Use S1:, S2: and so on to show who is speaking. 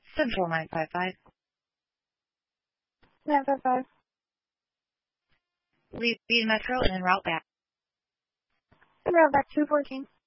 S1: Central 955.
S2: 955.
S1: Lead Metro and then route back.
S2: Route back 214.